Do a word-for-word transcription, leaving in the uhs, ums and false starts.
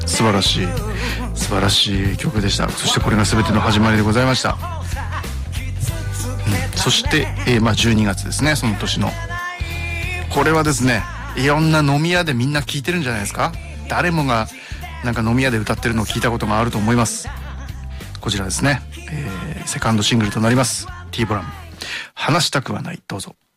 素晴らしい素晴らしい曲でした。そしてこれが全ての始まりでございました、うん、そして、えー、まあじゅうにがつですね、その年の。これはですね、いろんな飲み屋でみんな聴いてるんじゃないですか。誰もがなんか飲み屋で歌ってるのを聞いたことがあると思います。こちらですね、えー、セカンドシングルとなります T ボラン、話したくはない。どうぞ。